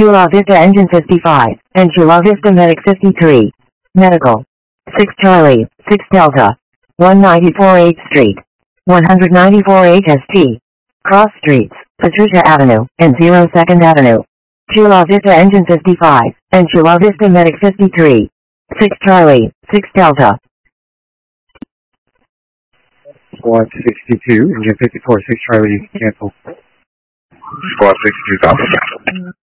Chula Vista Engine 55, and Chula Vista Medic 53. Medical. 6 Charlie, 6 Delta. 194 8th Street. 194 HST. Cross Streets, Patricia Avenue, and 02nd Avenue. Chula Vista Engine 55, and Chula Vista Medic 53. 6 Charlie, 6 Delta. Squad 62, Engine 54, 6 Charlie, cancel. Squad 62, copy.